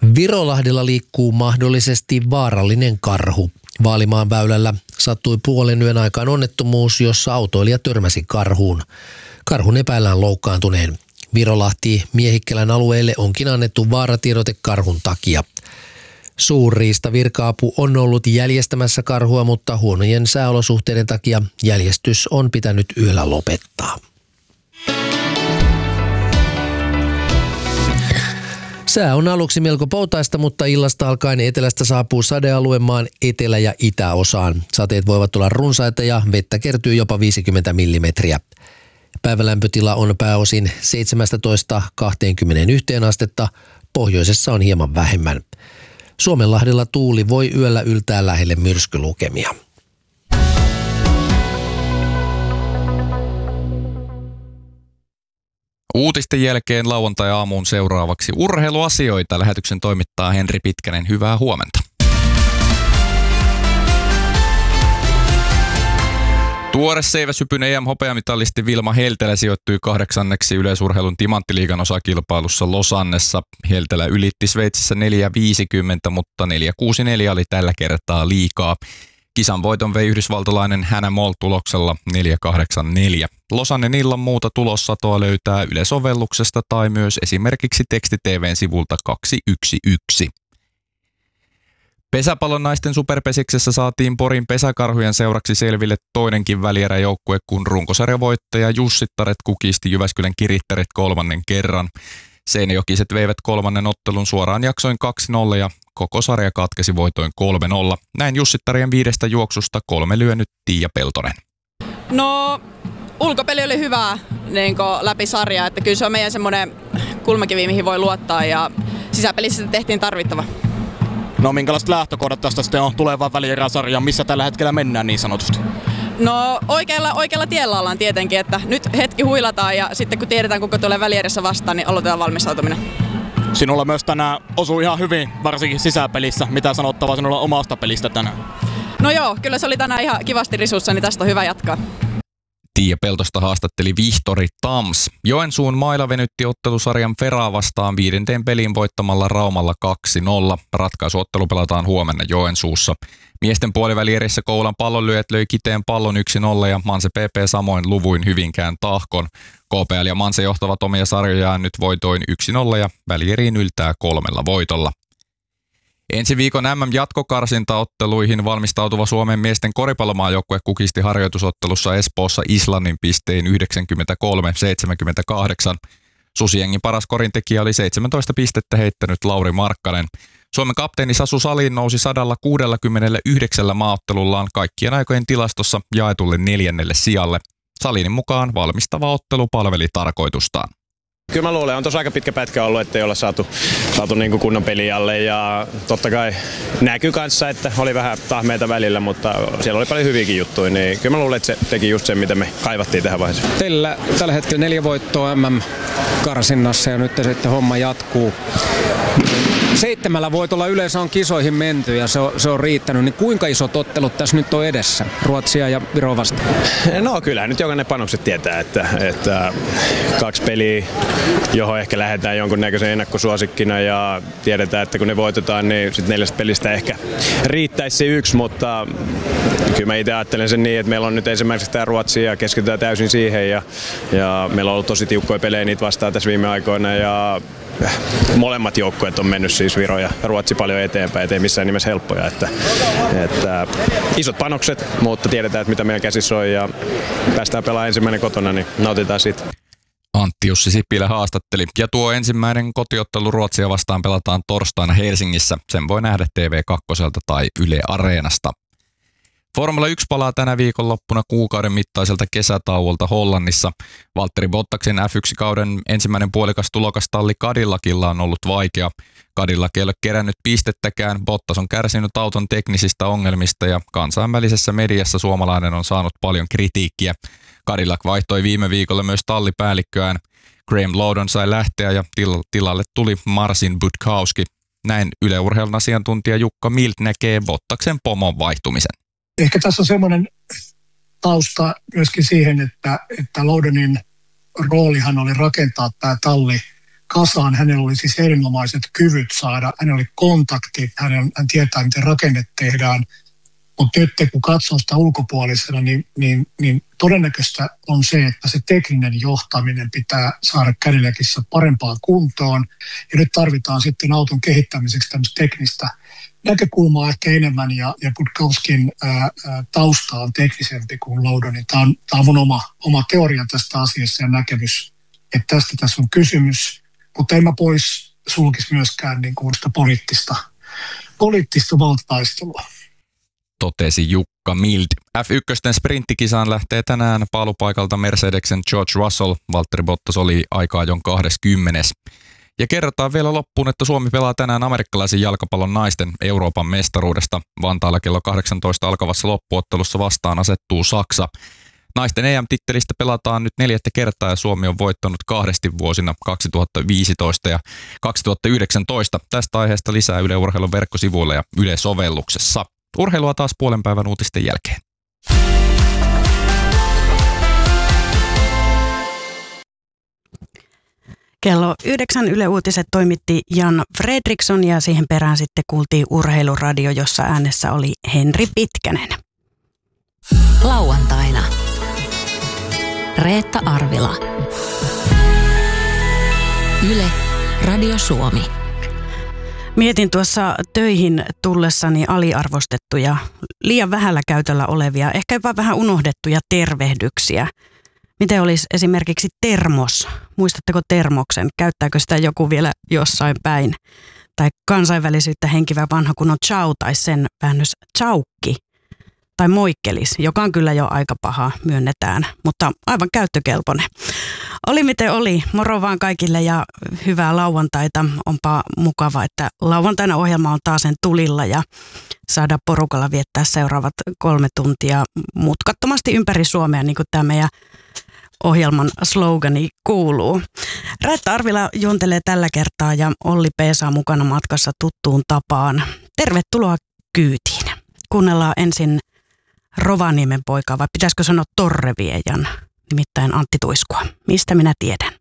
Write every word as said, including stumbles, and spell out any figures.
Virolahdella liikkuu mahdollisesti vaarallinen karhu. Vaalimaan väylällä sattui puolen yön aikaan onnettomuus, jossa autoilija törmäsi karhuun. Karhun epäillään loukkaantuneen. Virolahti Miehikkälän alueelle onkin annettu vaaratiedote karhun takia. Suurriistavirka-apu on ollut jäljestämässä karhua, mutta huonojen sääolosuhteiden takia jäljestys on pitänyt yöllä lopettaa. Sää on aluksi melko poutaista, mutta illasta alkaen etelästä saapuu sadealue maan etelä- ja itäosaan. Sateet voivat olla runsaita ja vettä kertyy jopa viisikymmentä millimetriä. Päivälämpötila on pääosin seitsemästätoista kaksikymmentäyksi astetta, pohjoisessa on hieman vähemmän. Suomenlahdella tuuli voi yöllä yltää lähelle myrskylukemia. Uutisten jälkeen lauantai-aamuun seuraavaksi urheiluasioita. Lähetyksen toimittaa Henri Pitkänen. Hyvää huomenta. Tuore seiväshypyn E M-hopeamitalisti Vilma Heltelä sijoittui kahdeksanneksi yleisurheilun timanttiliigan osakilpailussa Losannessa. Heltelä ylitti Sveitsissä neljä viisikymmentä, mutta neljä kuusikymmentäneljä oli tällä kertaa liikaa. Kisan voiton vei yhdysvaltalainen Hannah Moll tuloksella neljä kahdeksankymmentäneljä. Losannen illan muuta tulossatoa löytää Yle-sovelluksesta tai myös esimerkiksi Teksti-T V:n sivulta kaksi yksi yksi. Pesäpallon naisten superpesiksessä saatiin Porin pesäkarhujen seuraksi selville toinenkin välieräjoukkue, kun runkosarjavoittaja Jussittaret kukisti Jyväskylän Kirittäret kolmannen kerran. Seinäjokiset veivät kolmannen ottelun suoraan jaksoin kaksi nolla ja koko sarja katkesi voitoin kolme nolla. Näin Jussittarien viidestä juoksusta kolme lyönyt Tiia Peltonen. No, ulkopeli oli hyvää niin läpi sarjaa, että kyllä se on meidän semmoinen kulmakivi, mihin voi luottaa ja sisäpelissä tehtiin tarvittava. No minkälaiset lähtökohdat tästä sitten on tulevaan välieräsarjaan, missä tällä hetkellä mennään niin sanotusti? No oikealla, oikealla tiellä ollaan tietenkin, että nyt hetki huilataan ja sitten kun tiedetään kuinka tulee välierässä vastaan, niin aloitetaan valmistautuminen. Sinulla myös tänään osuu ihan hyvin, varsinkin sisäpelissä. Mitä sanottavaa sinulla omasta pelistä tänään? No joo, kyllä se oli tänään ihan kivasti risussa, niin tästä on hyvä jatkaa. Tiia Peltosta haastatteli Vihtori Tams. Joensuun Maila venytti ottelusarjan Feraa vastaan viidenteen peliin voittamalla Raumalla kaksi nolla. Ratkaisuottelu pelataan huomenna Joensuussa. Miesten puolivälierissä Koulan pallonlyöjät löi Kiteen pallon yksi nolla ja Manse P P samoin luvuin Hyvinkään Tahkon. K P L ja Manse johtavat omia sarjojaan nyt voitoin yksi nolla ja välieriin yltää kolmella voitolla. Ensi viikon M M-jatkokarsintaotteluihin valmistautuva Suomen miesten koripallomaajoukkue kukisti harjoitusottelussa Espoossa Islannin pistein yhdeksänkymmentäkolme seitsemänkymmentäkahdeksan. Susiengin paras korintekijä oli seitsemäntoista pistettä heittänyt Lauri Markkanen. Suomen kapteeni Sasu Salin nousi sata kuusikymmentäyhdeksän maaottelullaan kaikkien aikojen tilastossa jaetulle neljännelle sijalle. Salinin mukaan valmistava ottelu palveli tarkoitustaan. Kyllä mä luulen, on tuossa aika pitkä pätkä ollut, ettei olla saatu, saatu niin kuin kunnon peli alle ja totta kai näkyy kanssa, että oli vähän tahmeita välillä, mutta siellä oli paljon hyviäkin juttuja, niin kyllä mä luulen, että se teki just sen, mitä me kaivattiin tähän vaiheeseen. Teillä tällä hetkellä neljä voittoa M M-karsinnassa ja nyt sitten homma jatkuu. Seitsemällä voitolla yleensä on kisoihin menty ja se on, se on riittänyt, niin kuinka isot ottelut tässä nyt on edessä, Ruotsia ja Viro vastaan? No kyllä nyt jokainen panokset tietää, että, että kaksi peliä, johon ehkä lähdetään jonkunnäköisen ennakkosuosikkina ja tiedetään, että kun ne voitetaan, niin sitten neljästä pelistä ehkä riittäisi se yksi, mutta kyllä mä itse ajattelen sen niin, että meillä on nyt ensimmäiseksi tämä Ruotsi ja keskitytään täysin siihen ja, ja meillä on ollut tosi tiukkoja pelejä niitä vastaan tässä viime aikoina ja molemmat joukkueet on mennyt siis Viro ja Ruotsi paljon eteenpäin, ettei missään nimessä helppoja. Että, että isot panokset, mutta tiedetään, että mitä meidän käsissä on ja päästään pelaamaan ensimmäinen kotona, niin nautitaan siitä. Antti Jussi Sipilä haastatteli. Ja tuo ensimmäinen kotiottelu Ruotsia vastaan pelataan torstaina Helsingissä. Sen voi nähdä T V kaksi tai Yle Areenasta. Formula yksi palaa tänä viikonloppuna kuukauden mittaiselta kesätauolta Hollannissa. Valtteri Bottaksen F yksi -kauden ensimmäinen puolikas tulokastalli Cadillacilla on ollut vaikea. Cadillac ei ole kerännyt pistettäkään. Bottas on kärsinyt auton teknisistä ongelmista ja kansainvälisessä mediassa suomalainen on saanut paljon kritiikkiä. Cadillac vaihtoi viime viikolla myös tallipäällikköään. Graham Lowdon sai lähteä ja til- tilalle tuli Marcin Budkowski. Näin Yle Urheilun asiantuntija Jukka Mild näkee Bottaksen pomon vaihtumisen. Ehkä tässä on semmoinen tausta myöskin siihen, että, että Lowdonin roolihan oli rakentaa tämä talli kasaan. Hänellä oli siis erinomaiset kyvyt saada, hänellä oli kontaktit, hän, hän tietää, miten rakenne tehdään. Mutta nyt kun katsoo sitä ulkopuolisena, niin, niin, niin todennäköistä on se, että se tekninen johtaminen pitää saada Cadillacissa parempaan kuntoon. Ja nyt tarvitaan sitten auton kehittämiseksi tämmöistä teknistä näkökulmaa ehkä enemmän. Ja, ja Gutkowskin ää, ää, tausta on teknisempi kuin Loudonin. Tämä on, tämä on mun oma, oma teoria tästä asiasta ja näkemys, että tästä tässä on kysymys. Mutta en mä pois sulkisi myöskään niin kuin sitä poliittista, poliittista valtataistelua. Totesi Jukka Mild. F yksi sprinttikisaan lähtee tänään paalupaikalta Mercedesen George Russell. Valtteri Bottas oli aikaa jon kaksikymmentä. Ja kerrotaan vielä loppuun, että Suomi pelaa tänään amerikkalaisen jalkapallon naisten Euroopan mestaruudesta. Vantaalla kello kahdeksantoista alkavassa loppuottelussa vastaan asettuu Saksa. Naisten E M-tittelistä pelataan nyt neljättä kertaa ja Suomi on voittanut kahdesti vuosina kaksituhattaviisitoista ja kaksituhattayhdeksäntoista. Tästä aiheesta lisää Yle Urheilun verkkosivuilla ja Yle-sovelluksessa. Urheilua taas puolen päivän uutisten jälkeen. Kello yhdeksän Yle Uutiset toimitti Jan Fredriksson ja siihen perään sitten kuultiin Urheiluradio, jossa äänessä oli Henri Pitkänen. Lauantaina Reetta Arvila. Yle Radio Suomi. Mietin tuossa töihin tullessani aliarvostettuja, liian vähällä käytöllä olevia, ehkä jopa vähän unohdettuja tervehdyksiä. Miten olisi esimerkiksi termos? Muistatteko termoksen? Käyttääkö sitä joku vielä jossain päin? Tai kansainvälisyyttä henkivä vanha kunnon ciao tai sen väännös chaukki. Tai moikkelis, joka on kyllä jo aika paha, myönnetään, mutta aivan käyttökelpoinen. Oli miten oli, moro vaan kaikille ja hyvää lauantaita. Onpa mukava, että lauantaina ohjelma on taas sen tulilla ja saada porukalla viettää seuraavat kolme tuntia mutkattomasti ympäri Suomea, niin kuin tämä meidän ohjelman slogani kuuluu. Reetta Arvila juontelee tällä kertaa ja Olli Peesa mukana matkassa tuttuun tapaan. Tervetuloa kyytiin. Kuunnellaan ensin Rovaniemen poikaa, vai pitäisikö sanoa Torreviejan, nimittäin Antti Tuiskua. Mistä minä tiedän?